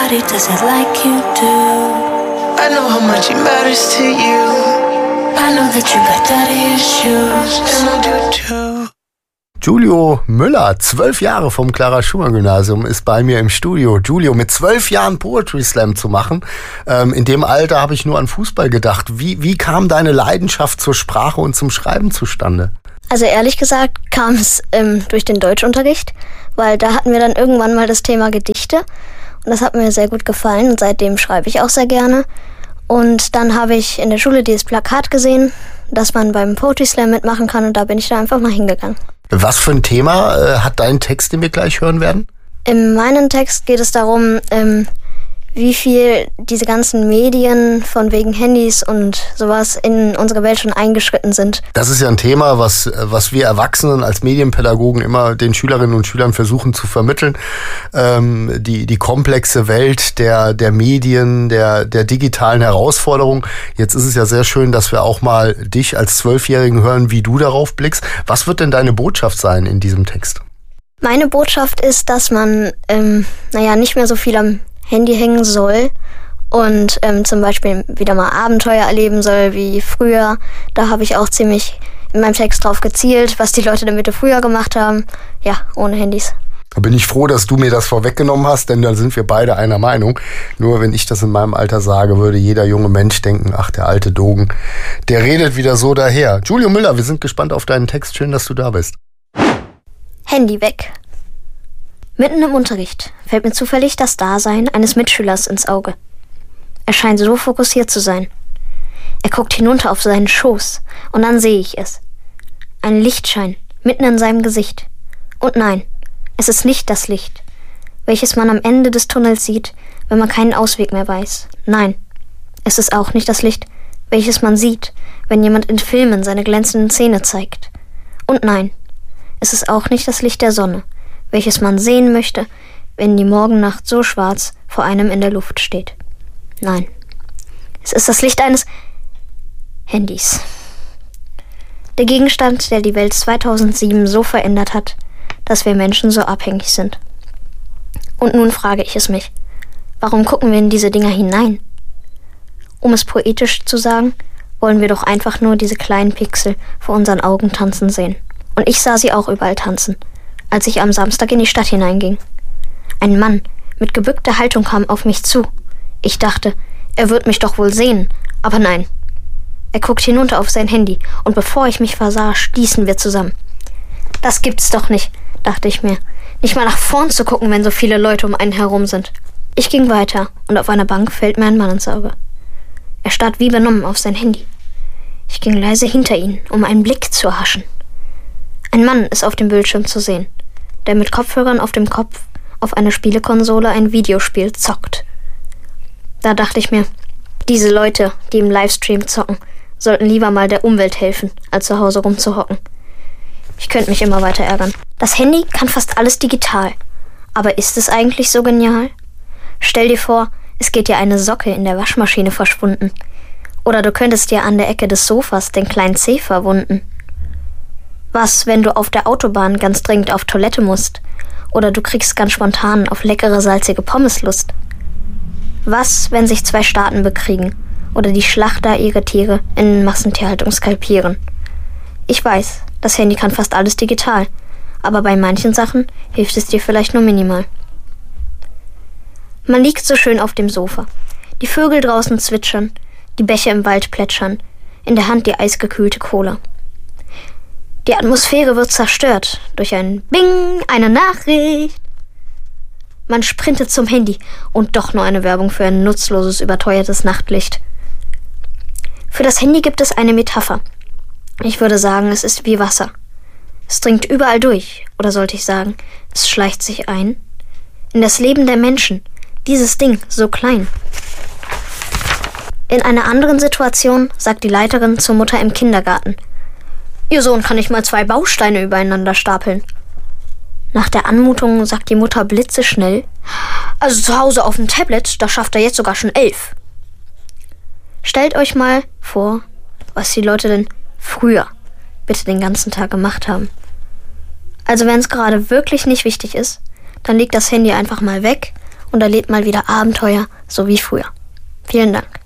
body doesn't like you do. I know how much it matters to you. I know that you got daddy issues, and I do too. Giulio Müller, 12 Jahre vom Clara-Schumann-Gymnasium, ist bei mir im Studio. Giulio, mit 12 Jahren Poetry Slam zu machen, in dem Alter habe ich nur an Fußball gedacht. Wie kam deine Leidenschaft zur Sprache und zum Schreiben zustande? Also ehrlich gesagt kam es durch den Deutschunterricht, weil da hatten wir dann irgendwann mal das Thema Gedichte und das hat mir sehr gut gefallen und seitdem schreibe ich auch sehr gerne. Und dann habe ich in der Schule dieses Plakat gesehen, dass man beim Poetry Slam mitmachen kann und da bin ich da einfach mal hingegangen. Was für ein Thema hat dein Text, den wir gleich hören werden? In meinem Text geht es darum, wie viel diese ganzen Medien von wegen Handys und sowas in unsere Welt schon eingeschritten sind. Das ist ja ein Thema, was wir Erwachsenen als Medienpädagogen immer den Schülerinnen und Schülern versuchen zu vermitteln. Die komplexe Welt der Medien, der digitalen Herausforderung. Jetzt ist es ja sehr schön, dass wir auch mal dich als 12-Jährigen hören, wie du darauf blickst. Was wird denn deine Botschaft sein in diesem Text? Meine Botschaft ist, dass man nicht mehr so viel am Handy hängen soll und zum Beispiel wieder mal Abenteuer erleben soll wie früher. Da habe ich auch ziemlich in meinem Text drauf gezielt, was die Leute damit früher gemacht haben. Ja, ohne Handys. Da bin ich froh, dass du mir das vorweggenommen hast, denn da sind wir beide einer Meinung. Nur wenn ich das in meinem Alter sage, würde jeder junge Mensch denken, ach, der alte Dogen, der redet wieder so daher. Giulio Müller, wir sind gespannt auf deinen Text. Schön, dass du da bist. Handy weg. Mitten im Unterricht fällt mir zufällig das Dasein eines Mitschülers ins Auge. Er scheint so fokussiert zu sein. Er guckt hinunter auf seinen Schoß und dann sehe ich es. Ein Lichtschein mitten in seinem Gesicht. Und nein, es ist nicht das Licht, welches man am Ende des Tunnels sieht, wenn man keinen Ausweg mehr weiß. Nein, es ist auch nicht das Licht, welches man sieht, wenn jemand in Filmen seine glänzenden Zähne zeigt. Und nein, es ist auch nicht das Licht der Sonne, welches man sehen möchte, wenn die Morgennacht so schwarz vor einem in der Luft steht. Nein, es ist das Licht eines Handys. Der Gegenstand, der die Welt 2007 so verändert hat, dass wir Menschen so abhängig sind. Und nun frage ich es mich, warum gucken wir in diese Dinger hinein? Um es poetisch zu sagen, wollen wir doch einfach nur diese kleinen Pixel vor unseren Augen tanzen sehen. Und ich sah sie auch überall tanzen, als ich am Samstag in die Stadt hineinging. Ein Mann mit gebückter Haltung kam auf mich zu. Ich dachte, er wird mich doch wohl sehen, aber nein. Er guckt hinunter auf sein Handy und bevor ich mich versah, stießen wir zusammen. Das gibt's doch nicht, dachte ich mir. Nicht mal nach vorn zu gucken, wenn so viele Leute um einen herum sind. Ich ging weiter und auf einer Bank fällt mir ein Mann ins Auge. Er starrt wie benommen auf sein Handy. Ich ging leise hinter ihn, um einen Blick zu erhaschen. Ein Mann ist auf dem Bildschirm zu sehen, der mit Kopfhörern auf dem Kopf auf einer Spielekonsole ein Videospiel zockt. Da dachte ich mir, diese Leute, die im Livestream zocken, sollten lieber mal der Umwelt helfen, als zu Hause rumzuhocken. Ich könnte mich immer weiter ärgern. Das Handy kann fast alles digital. Aber ist es eigentlich so genial? Stell dir vor, es geht dir eine Socke in der Waschmaschine verschwunden. Oder du könntest dir an der Ecke des Sofas den kleinen Zeh verwunden. Was, wenn du auf der Autobahn ganz dringend auf Toilette musst? Oder du kriegst ganz spontan auf leckere, salzige Pommes Lust? Was, wenn sich 2 Staaten bekriegen? Oder die Schlachter ihre Tiere in Massentierhaltung skalpieren? Ich weiß, das Handy kann fast alles digital. Aber bei manchen Sachen hilft es dir vielleicht nur minimal. Man liegt so schön auf dem Sofa. Die Vögel draußen zwitschern, die Bäche im Wald plätschern, in der Hand die eisgekühlte Cola. Die Atmosphäre wird zerstört durch ein Bing, eine Nachricht. Man sprintet zum Handy und doch nur eine Werbung für ein nutzloses, überteuertes Nachtlicht. Für das Handy gibt es eine Metapher. Ich würde sagen, es ist wie Wasser. Es dringt überall durch, oder sollte ich sagen, es schleicht sich ein. In das Leben der Menschen, dieses Ding so klein. In einer anderen Situation sagt die Leiterin zur Mutter im Kindergarten: Ihr Sohn kann nicht mal 2 Bausteine übereinander stapeln. Nach der Anmutung sagt die Mutter blitzeschnell: Also zu Hause auf dem Tablet, da schafft er jetzt sogar schon 11. Stellt euch mal vor, was die Leute denn früher bitte den ganzen Tag gemacht haben. Also wenn es gerade wirklich nicht wichtig ist, dann legt das Handy einfach mal weg und erlebt mal wieder Abenteuer, so wie früher. Vielen Dank.